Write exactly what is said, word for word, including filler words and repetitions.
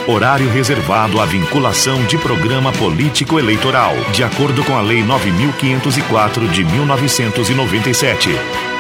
Horário reservado à vinculação de programa político eleitoral, de acordo com a Lei nove mil quinhentos e quatro de mil novecentos e noventa e sete.